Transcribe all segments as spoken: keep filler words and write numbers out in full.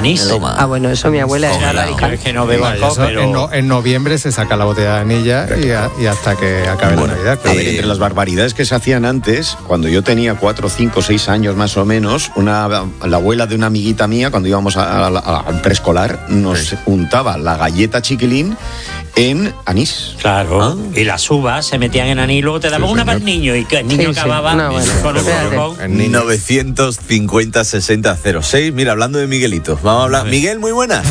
Anís. Toma. Ah, bueno, eso mi abuela era Claro, radical. es que no bebo alcohol, Eso, pero... en, no- en noviembre se saca la botella de anilla y, a- y hasta que acabe Bueno, la Navidad. a claro. ver, entre las barbaridades que se hacían antes, cuando yo tenía cuatro, cinco, seis años más o menos, una, la abuela de una amiguita mía, cuando íbamos a- a- a- al preescolar, nos untaba la galleta chiquilín en anís. Claro, Ah. y las uvas se metían en anís, luego te daban Sí, una señor. para el niño y que el niño Sí, sí. acababa No, bueno, con un fíjate. bombón. El niño. novecientos cincuenta sesenta cero seis. Mira, hablando de Miguelito, vamos a hablar. Miguel, muy buenas.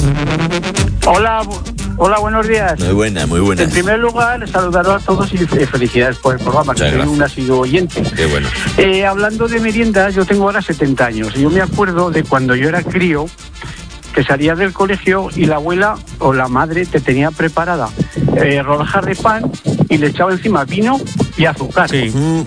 Hola, bu- hola, buenos días. Muy buena, muy buena. En primer lugar, saludaros a todos y fe- felicidades por el programa, que Muchas soy gracias. un asiduo oyente. Qué bueno. Eh, hablando de meriendas, yo tengo ahora setenta años y yo me acuerdo de cuando yo era crío, que salías del colegio y la abuela o la madre te tenía preparada eh, rodajas de pan y le echaba encima vino y azúcar. Sí. Mm,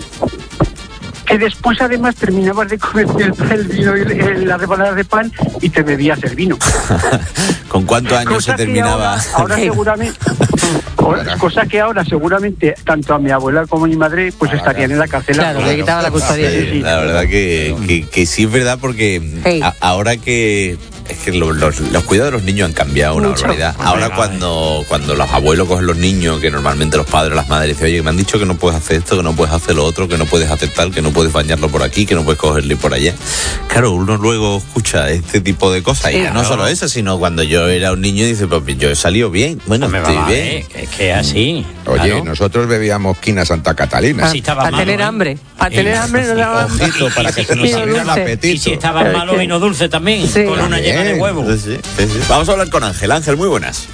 Que después además terminabas de comer el, el vino y el- las rebanadas de pan y te bebías el vino. ¿Con cuántos años Cosa se que terminaba? Ahora, ahora seguramente, ahora- cosa que ahora seguramente tanto a mi abuela como a mi madre pues estarían en la cárcel. Claro, le quitaba la custodia. Sí, sí. La verdad que, que, que sí es verdad porque Sí. a- ahora que es que lo- los, los cuidados de los niños han cambiado una Mucho. barbaridad. Ahora cuando, cuando los abuelos cogen los niños, que normalmente los padres o las madres dicen, oye, me han dicho que no puedes hacer esto, que no puedes hacer lo otro, que no puedes hacer tal, que no puedes bañarlo por aquí, que no puedes cogerle por allá. Claro, uno luego escucha este tipo de cosas. Sí, y no claro. solo eso, sino cuando yo era un niño dice, pues yo he salido bien. Bueno, Me estoy va, bien. eh, que, que así. Oye, claro. nosotros bebíamos quina Santa Catalina. Sí, estaba Para malo, tener ¿eh? hambre. Para Sí. tener hambre no daba hambre. Ojito, para que se nos Vino abriera el dulce. apetito. Y si estaba Pero es malo, que- vino dulce también, Sí. con una yema de También. huevo. Sí, sí, sí, sí. Vamos a hablar con Ángel. Ángel, muy buenas.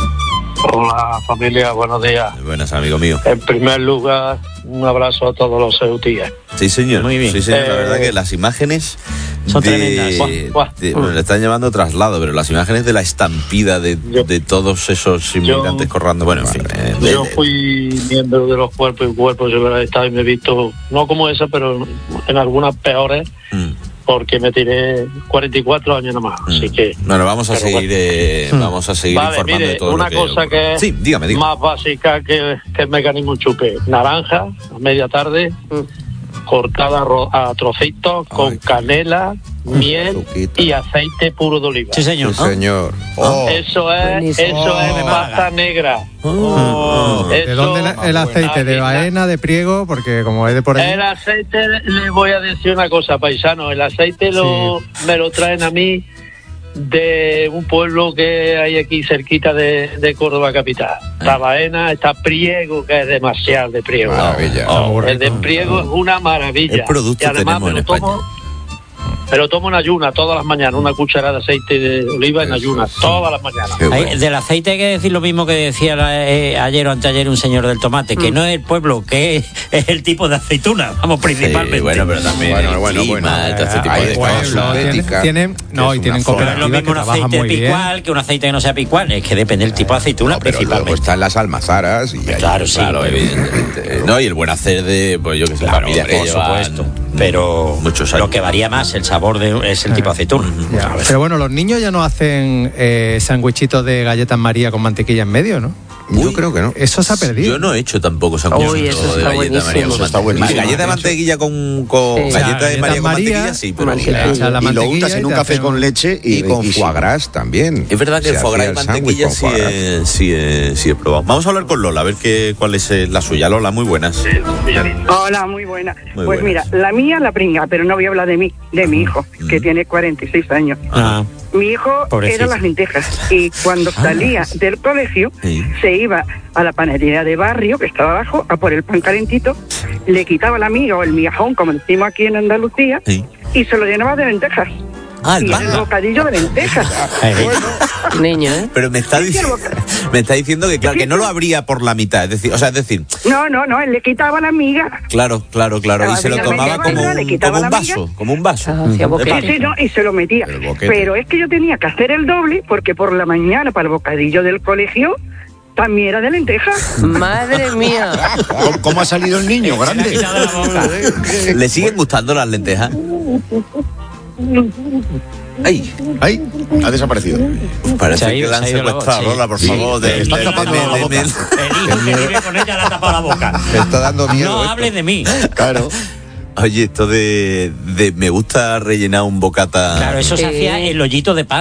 Hola familia, buenos días. Muy buenas, amigo mío. En primer lugar, un abrazo a todos los ceutíes. Sí, señor. Muy bien. Sí, señor. La Eh, verdad que las imágenes son de, tremendas. Buah, buah. de- bueno, le están llamando traslado, pero las imágenes de la estampida de, Yo- de todos esos inmigrantes yo- corrando. Bueno, en fin. eh, de- Yo de- fui miembro de los cuerpos y cuerpos de seguridad del Estado y me he visto, no como esa, pero en algunas peores, Mm, porque me tiré cuarenta y cuatro años nada más. Así mm. que, Bueno, vamos a pero seguir, bueno. eh, vamos a seguir vale, informando mire, de todo una lo que cosa que es Sí, dígame, dígame. más básica que, que el mecanismo chupe. Naranja, a media tarde, Mm. cortada ro- a trocitos, con Ay. canela, miel Azuquita. y aceite puro de oliva. Sí, señor. Sí, señor. Oh, Eso es, Buenísimo. eso es Oh. pasta negra. Oh. ¿De Eso- dónde la- el aceite? ¿De baena, de priego? Porque como es de por ahí... El aceite, le voy a decir una cosa, paisano. El aceite lo, me lo traen a mí de un pueblo que hay aquí cerquita de, de Córdoba capital. Está Baena, está Priego, que es demasiado de Priego. Maravilla. Oh. El de Priego es una maravilla. ¿Qué producto Y además tenemos me en lo tomo, me lo tomo en ayuna todas las mañanas, una cucharada de aceite de oliva en Eso, ayuna, sí. todas las mañanas. Qué Hay- bueno. del aceite hay que decir lo mismo que decía la- eh, ayer o anteayer un señor del tomate, que no es el pueblo, que es, es el tipo de aceituna, vamos, principalmente. Sí, bueno, pero también Bueno, el bueno, clima, bueno. todo este tipo Hay de pueblos, cosas. tienen, sintética, tienen- no, que y es tienen una forma. No es lo cooperativas mismo que un trabajan aceite muy bien. picual que un aceite que no sea picual, es que depende del tipo de aceituna No, pero luego principalmente. están las almazaras y hay- Claro, sí. Claro, evidentemente. No, y el buen hacer de, pues yo que sé, Claro, familias que por llevan supuesto. Pero muchos años. lo que varía más el sabor de, es el tipo de aceituna. Ya, A ver. pero bueno, los niños ya no hacen eh, sándwichitos de galletas María con mantequilla en medio, ¿no? Yo creo que no. Eso se ha perdido. Yo no he hecho tampoco sándwiches Uy, eso de está galleta María. buenísimo. con Está mantequilla. buenísimo. Galleta de mantequilla con, con Sí. galleta O sea, de galletas María con María, mantequilla, sí, pero mantequilla. Le echas la y lo mantequilla untas en y un te café hacen- con leche y, Y con riquísimo. foie gras también. es verdad que Se el foie gras y hacía el sándwich mantequilla con sí, foie gras. he- sí, he- sí he probado. Vamos a hablar con Lola, a ver qué, cuál es eh, la suya. Lola, muy buenas. Hola, muy buena. Muy pues buenas. mira, la mía la pringa, pero no voy a hablar de mí, de mi hijo, Mm. que tiene cuarenta y seis años. Ah, Mi hijo Pobrecito. era las lentejas y cuando salía del colegio Sí. se iba a la panadería de barrio, que estaba abajo, a por el pan calentito, le quitaba la miga o el migajón, como decimos aquí en Andalucía, Sí. y se lo llenaba de lentejas. Ah, el y pan. el bocadillo de lentejas. eh, Niño, ¿eh? Pero me está, Sí, sí, dic- el boca- me está diciendo que, claro, que no lo abría por la mitad. Es decir, o sea, es decir, No, no, no, él le quitaba la miga. claro, claro, claro. Y Ah, se lo finalmente tomaba como Bárbara le un, quitaba como un la vaso, miga. como un vaso. Ah, hacía Mm. boquete. Sí, sí, no, y se lo metía. El boquete. Pero es que yo tenía que hacer el doble porque por la mañana para el bocadillo del colegio también era de lentejas. Madre mía. ¿Cómo, cómo ha salido el niño? Grande. ¿Le siguen gustando las lentejas? Ay, Ay, ha desaparecido. parece Se ha que ido- la han se ha ido la secuestrado, boca, sí. Lola, por Sí, favor. le de- están de- tapando de- la de- boca. de- El hijo que vive con ella le ha tapado la boca. Me está dando miedo. No esto. hables de mí. Claro. Oye, esto de, de me gusta rellenar un bocata. Claro, eso se Sí. hacía el hoyito de pan.